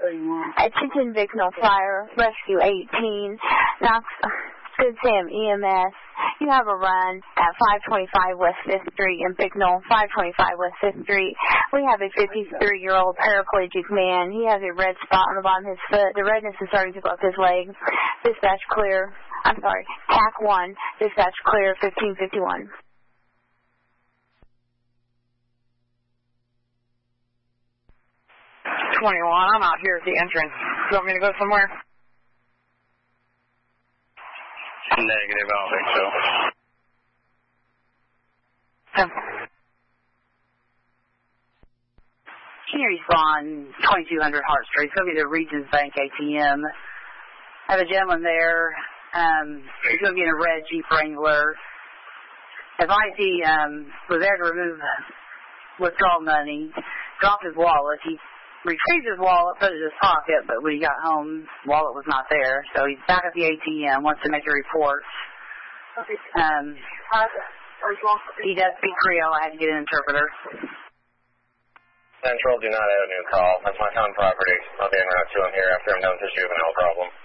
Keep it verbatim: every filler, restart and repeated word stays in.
Attention Bicknell Fire, Rescue eighteen, Knox, Good Sam E M S. You have a run at five twenty-five West fifth Street in Bicknell, five twenty-five West fifth Street. We have a fifty-three-year-old paraplegic man. He has a red spot on the bottom of his foot. The redness is starting to go up his leg. Dispatch clear. I'm sorry, T A C one. Dispatch clear, fifteen fifty-one. twenty-one, I'm out here at the entrance. Do you want me to go somewhere? Negative, I don't think so. Um, Can you respond twenty-two hundred Hart Street? It's going to be the Regions Bank A T M. I have a gentleman there. Um, he's going to be in a red Jeep Wrangler. Advised he um, was there to remove withdrawal money, dropped his wallet. He retrieved his wallet, put it in his pocket, but when he got home, wallet was not there. So he's back at the A T M, wants to make a report. Um, he does speak Creole. I had to get an interpreter. Central, do not add a new call. That's my town property. I'll be en route to him here after I'm done with this juvenile problem.